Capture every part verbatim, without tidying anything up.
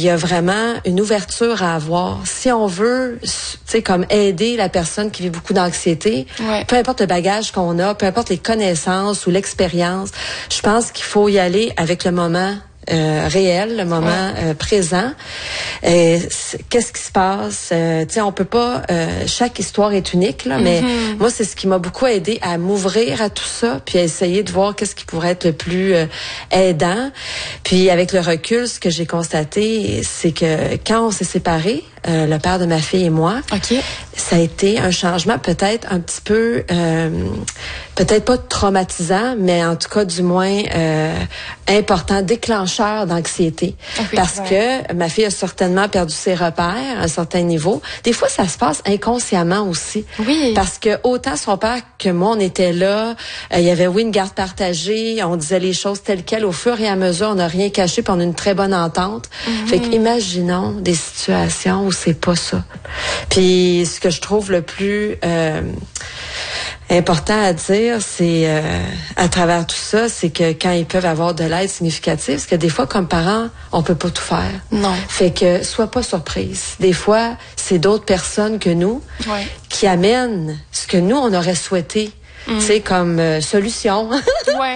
il y a vraiment une ouverture à avoir. Si on veut, tu sais, comme aider la personne qui vit beaucoup d'anxiété, ouais. peu importe le bagage qu'on a, peu importe les connaissances ou l'expérience, je pense qu'il faut y aller avec le moment Euh, réel, le moment ouais. euh, présent. Euh, qu'est-ce qui se passe? Euh, tu sais, on peut pas... Euh, chaque histoire est unique, là, mm-hmm. mais moi, c'est ce qui m'a beaucoup aidé à m'ouvrir à tout ça, puis à essayer de voir qu'est-ce qui pourrait être le plus euh, aidant. Puis avec le recul, ce que j'ai constaté, c'est que quand on s'est séparés, euh, le père de ma fille et moi, okay. ça a été un changement peut-être un petit peu... Euh, peut-être pas traumatisant, mais en tout cas, du moins, euh, important, déclencheur d'anxiété. Okay, parce ouais. que ma fille a certainement perdu ses repères à un certain niveau. Des fois, ça se passe inconsciemment aussi. Oui. Parce que autant son père que moi, on était là, euh, il y avait, oui, une garde partagée, on disait les choses telles quelles. Au fur et à mesure, on n'a rien caché, puis on a une très bonne entente. Mm-hmm. Fait qu'imaginons des situations où c'est pas ça. Puis, ce que je trouve le plus... Euh, important à dire, c'est euh, à travers tout ça, c'est que quand ils peuvent avoir de l'aide significative, parce que des fois, comme parents, on peut pas tout faire. Non. Fait que sois pas surprise. Des fois, c'est d'autres personnes que nous ouais. qui amènent ce que nous, on aurait souhaité, mm. tu sais, comme euh, solution. ouais.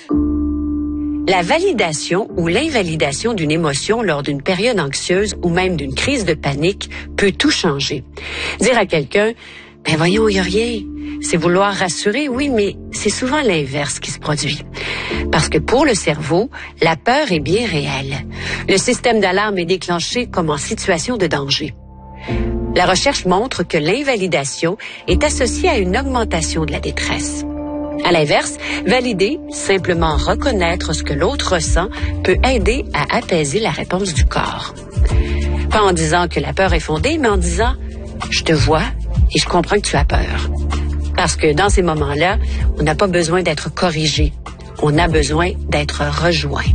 La validation ou l'invalidation d'une émotion lors d'une période anxieuse ou même d'une crise de panique peut tout changer. Dire à quelqu'un, ben voyons, il n'y a rien. C'est vouloir rassurer, oui, mais c'est souvent l'inverse qui se produit. Parce que pour le cerveau, la peur est bien réelle. Le système d'alarme est déclenché comme en situation de danger. La recherche montre que l'invalidation est associée à une augmentation de la détresse. À l'inverse, valider, simplement reconnaître ce que l'autre ressent, peut aider à apaiser la réponse du corps. Pas en disant que la peur est fondée, mais en disant « je te vois et je comprends que tu as peur ». Parce que dans ces moments-là, on n'a pas besoin d'être corrigé. On a besoin d'être rejoint.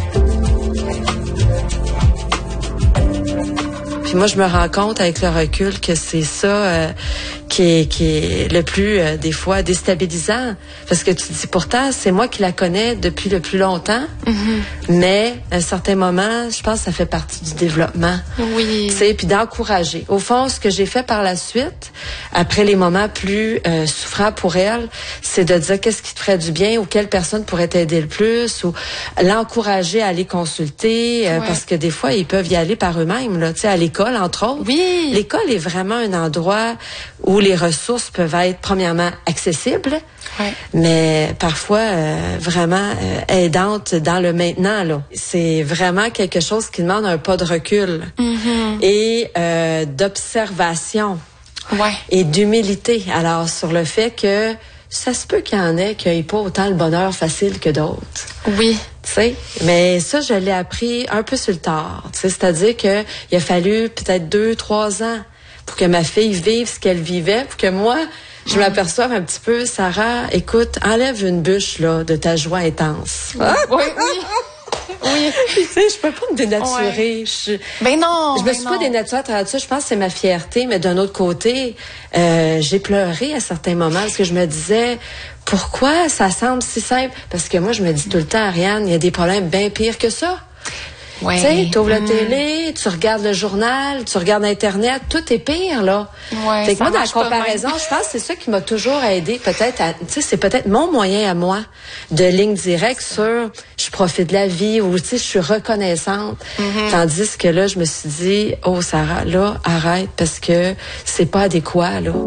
Puis moi, je me rends compte avec le recul que c'est ça euh, qui est, qui est le plus, euh, des fois, déstabilisant. Parce que tu te dis, pourtant, c'est moi qui la connais depuis le plus longtemps. Mm-hmm. Mais, à un certain moment, je pense que ça fait partie du développement. Oui. Tu sais, puis d'encourager. Au fond, ce que j'ai fait par la suite, après les moments plus euh, souffrants pour elle, c'est de dire qu'est-ce qui te ferait du bien ou quelle personne pourrait t'aider le plus ou l'encourager à aller consulter. Euh, ouais. Parce que des fois, ils peuvent y aller par eux-mêmes, là, tu sais, à l'école, entre autres. Oui. L'école est vraiment un endroit où les ressources peuvent être, premièrement, accessibles, ouais. mais parfois euh, vraiment euh, aidantes dans le maintenant, là. C'est vraiment quelque chose qui demande un pas de recul mm-hmm. et euh, d'observation ouais. et d'humilité. Alors, sur le fait que ça se peut qu'il y en ait qui n'aient pas autant le bonheur facile que d'autres. Oui. Tu sais, mais ça, je l'ai appris un peu sur le tard. Tu sais, c'est-à-dire que il a fallu peut-être deux, trois ans pour que ma fille vive ce qu'elle vivait, pour que moi, je mmh. m'aperçoive un petit peu, Sarah, écoute, enlève une bûche là de ta joie intense. Oui, oui. oui. Oui. Tu sais, je peux pas me dénaturer. Ouais. Je, ben non. Je me ben suis non. pas dénaturée à travers ça. Je pense que c'est ma fierté, mais d'un autre côté, euh, j'ai pleuré à certains moments parce que je me disais, pourquoi ça semble si simple? Parce que moi, je me dis tout le temps, Ariane, il y a des problèmes bien pires que ça. Ouais. Tu sais, tu ouvres mmh. la télé, tu regardes le journal, tu regardes Internet, tout est pire, là. Ouais, fait que moi, dans la marche pas comparaison, je pense que c'est ça qui m'a toujours aidé, peut-être, à, tu sais, c'est peut-être mon moyen à moi de ligne directe sur je profite de la vie ou, tu sais, je suis reconnaissante. Mm-hmm. Tandis que là, je me suis dit, oh, Sarah, là, arrête parce que c'est pas adéquat, là.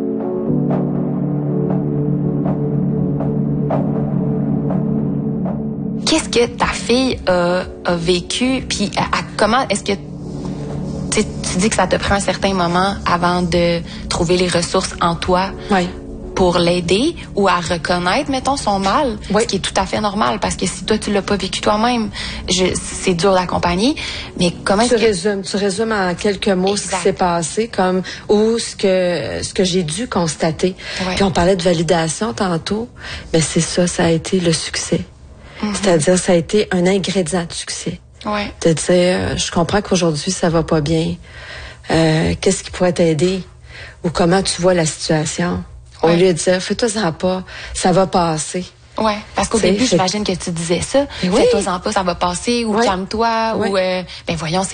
Qu'est-ce que ta fille a, a vécu, puis à, à, comment est-ce que tu dis que ça te prend un certain moment avant de trouver les ressources en toi oui. pour l'aider ou à reconnaître, mettons, son mal, oui. ce qui est tout à fait normal, parce que si toi, tu l'as pas vécu toi-même, je, c'est dur d'accompagner, mais comment tu est-ce résumes, que... tu résumes en quelques mots exact. Ce qui s'est passé, comme ou ce que ce que j'ai dû constater. Oui. Puis on parlait de validation tantôt, mais c'est ça, ça a été le succès. Mm-hmm. C'est-à-dire, ça a été un ingrédient de succès. Ouais. De dire, je comprends qu'aujourd'hui, ça va pas bien. Euh, qu'est-ce qui pourrait t'aider? Ou comment tu vois la situation? Ouais. Au lieu de dire, fais-toi-en pas, ça va passer. Ouais, parce qu'au T'sais, début, fait... j'imagine que tu disais ça. Oui. Fais-toi-en pas, ça va passer, ou oui. calme-toi, oui. ou, euh, ben voyons,